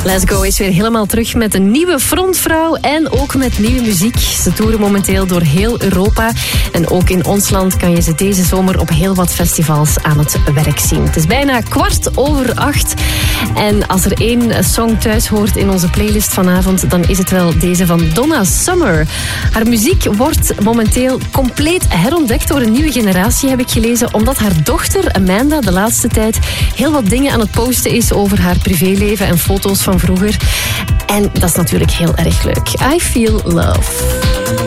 Let's Go is weer helemaal terug met een nieuwe frontvrouw en ook met nieuwe muziek. Ze toeren momenteel door heel Europa. En ook in ons land kan je ze deze zomer op heel wat festivals aan het werk zien. Het is bijna 7:15. En als er één song thuis hoort in onze playlist vanavond, dan is het wel deze van Donna Summer. Haar muziek wordt momenteel compleet herontdekt door een nieuwe generatie, heb ik gelezen, omdat haar dochter Amanda de laatste tijd heel wat dingen aan het posten is over haar privéleven en foto's van vroeger. En dat is natuurlijk heel erg leuk. I Feel Love.